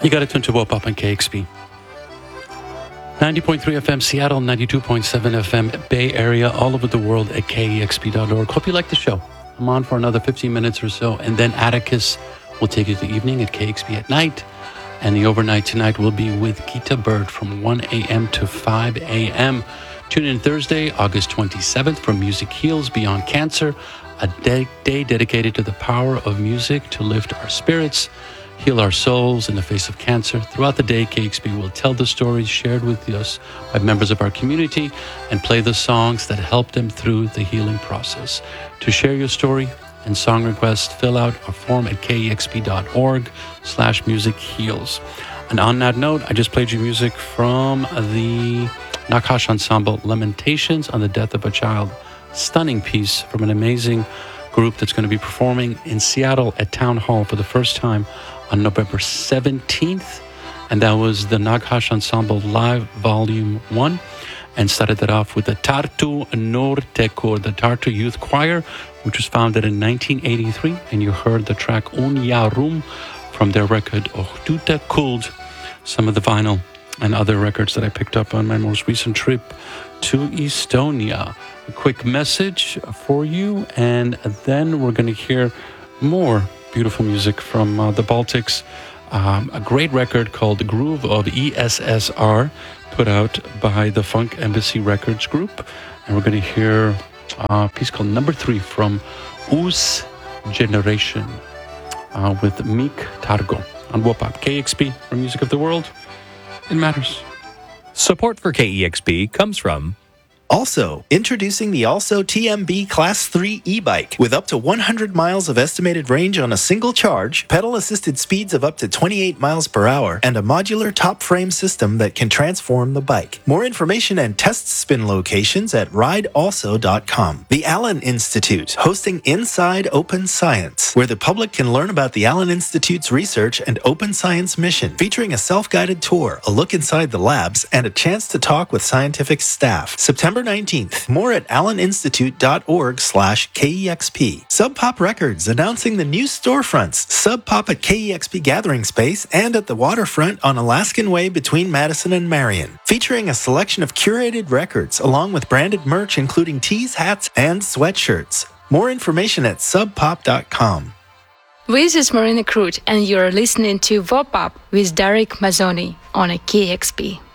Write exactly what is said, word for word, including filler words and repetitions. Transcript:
You got to tune to Wop Up on K X P. ninety point three F M Seattle, ninety-two point seven F M Bay Area, all over the world at K E X P dot org. Hope you like the show. I'm on for another fifteen minutes or so, and then Atticus will take you to the evening at K X P at night. And the overnight tonight will be with Gita Bird from one a.m. to five a.m. Tune in Thursday, August twenty-seventh for Music Heals Beyond Cancer, a day, day dedicated to the power of music to lift our spirits, heal our souls in the face of cancer. Throughout the day, K X P will tell the stories shared with us by members of our community and play the songs that help them through the healing process. To share your story and song requests, fill out a form at K E X P dot org slash music heals. And on that note, I just played you music from the Nakash Ensemble, Lamentations on the Death of a Child. Stunning piece from an amazing group that's going to be performing in Seattle at Town Hall for the first time on November seventeenth. And that was the Nakash Ensemble Live Volume one. And started that off with the Tartu Nortekor, the Tartu Youth Choir, which was founded in nineteen eighty-three. And you heard the track Un Yarum from their record Ohtuta Kult, some of the vinyl and other records that I picked up on my most recent trip to Estonia. A quick message for you, and then we're going to hear more beautiful music from uh, the Baltics. Um, a great record called The Groove of E S S R, put out by the Funk Embassy Records group. And we're going to hear a piece called Number Three from Us Generation uh, with Meek Targo on Wop Up. K X P for Music of the World. It matters. Support for K E X P comes from Also, introducing the Also T M B Class three e-bike with up to one hundred miles of estimated range on a single charge, pedal-assisted speeds of up to twenty-eight miles per hour, and a modular top frame system that can transform the bike. More information and test spin locations at ride also dot com. The Allen Institute, hosting Inside Open Science, where the public can learn about the Allen Institute's research and open science mission, featuring a self-guided tour, a look inside the labs, and a chance to talk with scientific staff. September nineteenth. More at allen institute dot org slash K E X P. Sub Pop Records announcing the new storefronts, Sub Pop at K E X P Gathering Space and at the waterfront on Alaskan Way between Madison and Marion. Featuring a selection of curated records along with branded merch including tees, hats, and sweatshirts. More information at sub pop dot com. This is Marina Crute and you're listening to Wop Up with Derek Mazzoni on a K X P.